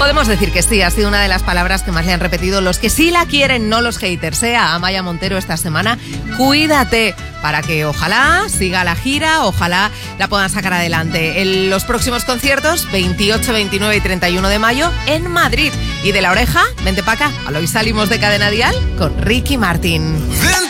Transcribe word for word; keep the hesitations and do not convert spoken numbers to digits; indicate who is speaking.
Speaker 1: Podemos decir que sí, ha sido una de las palabras que más le han repetido los que sí la quieren, no los haters, ¿eh? A Amaia Montero esta semana. Cuídate, para que ojalá siga la gira, ojalá la puedan sacar adelante. En los próximos conciertos, veintiocho, veintinueve y treinta y uno de mayo, en Madrid. Y de La Oreja, vente para acá. Hoy salimos de Cadena Dial con Ricky Martin.